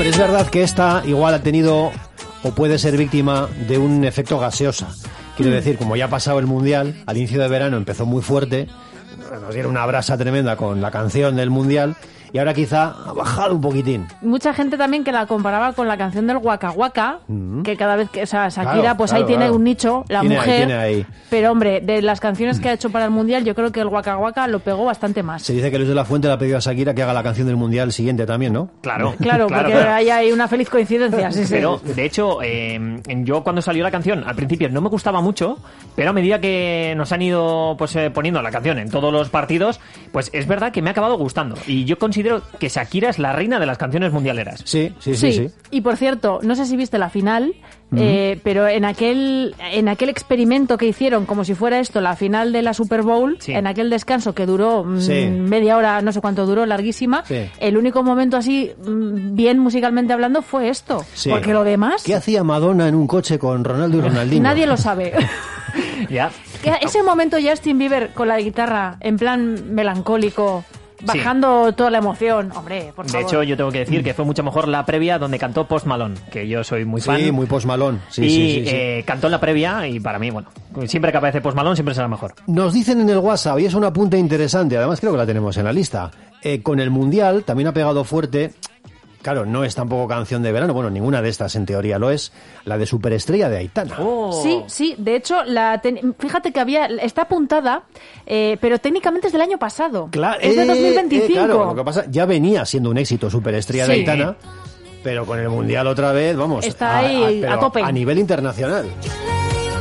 Hombre, es verdad que esta igual ha tenido o puede ser víctima de un efecto gaseosa. Quiero decir, como ya ha pasado el Mundial, al inicio de verano empezó muy fuerte, nos dieron una brasa tremenda con la canción del Mundial, y ahora quizá ha bajado un poquitín. Mucha gente también que la comparaba con la canción del Waka Waka, que cada vez que, o sea, Shakira, Claro, pues claro, ahí tiene claro. un nicho, la Tiene mujer. ahí. Pero hombre, de las canciones que ha hecho para el Mundial, yo creo que el Waka Waka lo pegó bastante más. Se dice que Luis de la Fuente le ha pedido a Shakira que haga la canción del Mundial siguiente también, ¿no? Claro, Claro, porque ahí hay una feliz coincidencia. Sí, sí. Pero, de hecho, yo cuando salió la canción, al principio no me gustaba mucho, pero a medida que nos han ido pues poniendo la canción en todos los partidos, pues es verdad que me ha acabado gustando. Y yo considero que Shakira es la reina de las canciones mundialeras. Sí. Y por cierto, no sé si viste la final, pero en aquel experimento que hicieron, como si fuera esto, la final de la Super Bowl, Sí. en aquel descanso que duró Sí. media hora, no sé cuánto duró, larguísima, Sí. el único momento así, bien musicalmente hablando, fue esto. Sí. Porque lo demás, ¿Qué hacía Madonna en un coche con Ronaldo y Ronaldinho? nadie lo sabe. Ya. Ese momento Justin Bieber con la guitarra, en plan melancólico, bajando toda la emoción, hombre, por De favor. hecho, yo tengo que decir que fue mucho mejor la previa donde cantó Post Malone, que yo soy muy fan. Sí, muy Post Malone. Sí, y sí. cantó en la previa y para mí, bueno, siempre que aparece Post Malone siempre será mejor. Nos dicen en el WhatsApp, y es un apunte interesante, además creo que la tenemos en la lista, con el Mundial también ha pegado fuerte. Claro, no es tampoco canción de verano, bueno, ninguna de estas en teoría lo es, la de Superestrella de Aitana. Sí, de hecho, fíjate que está apuntada, pero técnicamente es del año pasado. Es de 2025. Claro, lo que pasa, ya venía siendo un éxito Superestrella de Sí. Aitana, pero con el Mundial otra vez, vamos, Está ahí pero a tope. a nivel internacional.